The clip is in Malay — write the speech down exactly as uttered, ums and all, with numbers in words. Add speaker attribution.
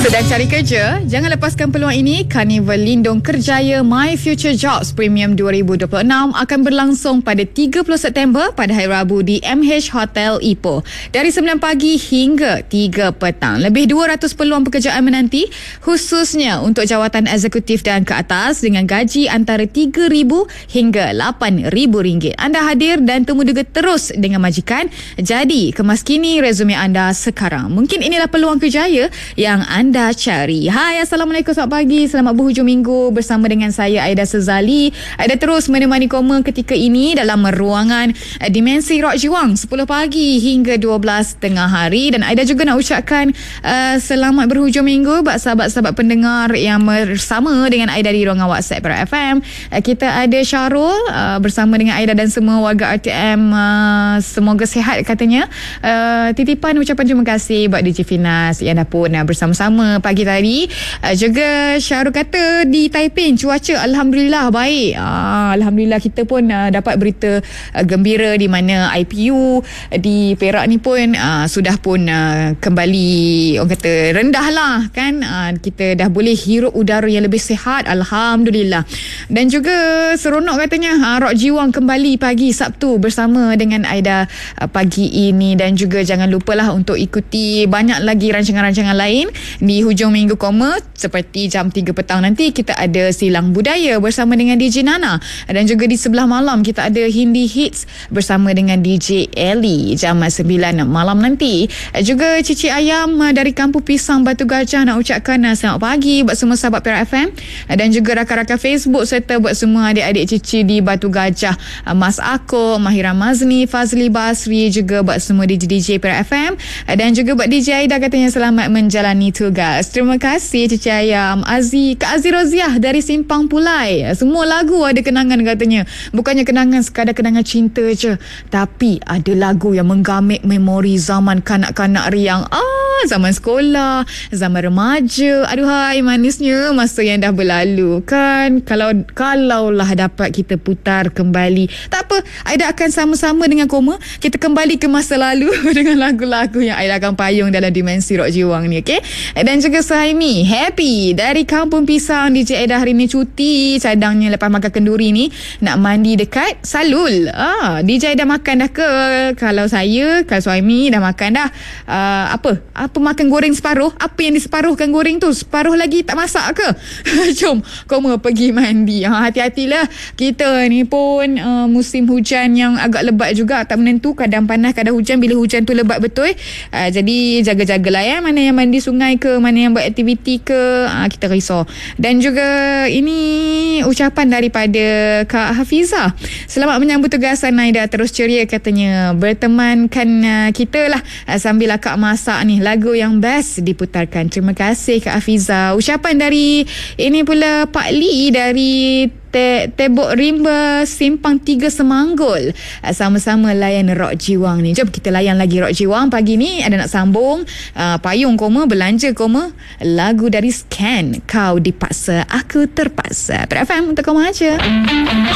Speaker 1: Sedang cari kerja? Jangan lepaskan peluang ini. Karnival Lindung Kerjaya My Future Jobs Premium dua ribu dua puluh enam akan berlangsung pada tiga puluh September pada hari Rabu di M H Hotel Ipoh dari sembilan pagi hingga tiga petang. Lebih dua ratus peluang pekerjaan menanti, khususnya untuk jawatan eksekutif dan ke atas dengan gaji antara tiga ribu hingga lapan ribu ringgit. Anda hadir dan temu juga terus dengan majikan. Jadi, kemaskini resume anda sekarang. Mungkin inilah peluang kerjaya yang anda cari. Hai, Assalamualaikum, selamat pagi, selamat berhujung minggu bersama dengan saya Aida Sezali. Aida terus menemani koma ketika ini dalam ruangan Dimensi Rock Jiwang sepuluh pagi hingga dua belas tengah hari. Dan Aida juga nak ucapkan uh, selamat berhujung minggu buat sahabat-sahabat pendengar yang bersama dengan Aida di ruangan WhatsApp Perak F M. Uh, kita ada Syarul uh, bersama dengan Aida dan semua warga R T M. Uh, semoga sihat katanya. Uh, titipan ucapan terima kasih buat D J Finas yang dah pun uh, bersama-sama pagi tadi. Uh, juga Syarul kata di Taiping cuaca Alhamdulillah baik. uh, Alhamdulillah kita pun uh, dapat berita uh, gembira di mana I P U di Perak ni pun uh, sudah pun uh, kembali orang kata rendah lah kan. uh, Kita dah boleh hirup udara yang lebih sihat, Alhamdulillah. Dan juga seronok katanya uh, Rock Jiwang kembali pagi Sabtu bersama dengan Aida uh, pagi ini. Dan juga jangan lupalah untuk ikuti banyak lagi rancangan-rancangan lain di hujung minggu koma. Seperti jam tiga petang nanti kita ada Silang Budaya bersama dengan D J Nana. Dan juga di sebelah malam kita ada Hindi Hits bersama dengan D J Ellie jam sembilan malam nanti. Juga Cici Ayam dari Kampung Pisang Batu Gajah nak ucapkan selamat pagi buat semua sahabat Perak F M. Dan juga rakan-rakan Facebook serta buat semua adik-adik Cici di Batu Gajah, Mas Ako, Mahira Mazni, Fazli Basri, juga buat semua D J D J Perak F M. Dan juga buat D J Aida katanya selamat menjalani tugas. Terima kasih Cici Ayam. Aziz, Kak Aziz Roziah dari Simpang Pulai. Semua lagu ada kenangan katanya. Bukannya kenangan sekadar kenangan cinta je, tapi ada lagu yang menggamit memori zaman kanak-kanak riang. Ah, zaman sekolah, zaman remaja. Aduhai, manisnya masa yang dah berlalu kan. Kalau kalaulah dapat kita putar kembali, tak apa, Aida akan sama-sama dengan koma kita kembali ke masa lalu dengan lagu-lagu yang Aida akan payung dalam Dimensi Rock Jiwang ni, okey. Dan juga Saimi Happy dari Kampung Pisang. D J Aida hari ni cuti cadangnya lepas makan kenduri ni nak mandi dekat Salul. Ah, D J Aida makan dah ke? Kalau saya, kalau Saimi dah makan dah. Uh, apa? Apa makan goreng separuh? Apa yang diseparuhkan goreng tu? Separuh lagi tak masak ke? Jom koma pergi mandi. Ha, hati-hatilah. Kita ni pun uh, musim hujan yang agak lebat juga, tak menentu, kadang panas, kadang hujan. Bila hujan tu lebat betul. Uh, jadi jaga-jagalah ya, mana yang mandi sungai ke, mana yang buat aktiviti ke, uh, kita risau. Dan juga ini ucapan daripada Kak Hafizah. Selamat menyambut tugasan Aida, terus ceria katanya. Bertemankan uh, kita lah uh, sambil akak masak ni. Lagu yang best diputarkan. Terima kasih Kak Hafizah. Ucapan dari ini pula Pak Lee dari Te, Tebok Rimba Simpang Tiga Semanggul. Sama-sama layan Rock Jiwang ni. Jom kita layan lagi Rock Jiwang pagi ni. Ada nak sambung uh, payung koma, belanja koma, lagu dari Scan, Kau Dipaksa Aku Terpaksa. Perak F M untuk koma aja.